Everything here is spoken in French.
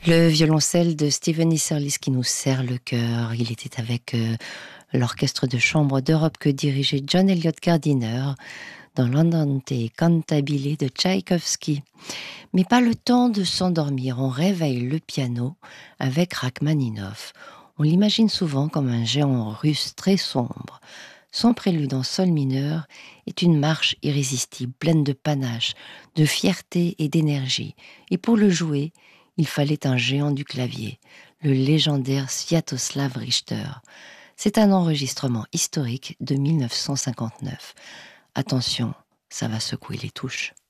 Le violoncelle de Stephen Isserlis qui nous serre le cœur. Il était avec l'orchestre de chambre d'Europe que dirigeait John Eliot Gardiner dans l'Andante cantabile de Tchaïkovski. Mais pas le temps de s'endormir, on réveille le piano avec Rachmaninov. On l'imagine souvent comme un géant russe très sombre. Son prélude en sol mineur est une marche irrésistible, pleine de panache, de fierté et d'énergie. Et pour le jouer, il fallait un géant du clavier, le légendaire Sviatoslav Richter. C'est un enregistrement historique de 1959. Attention, ça va secouer les touches.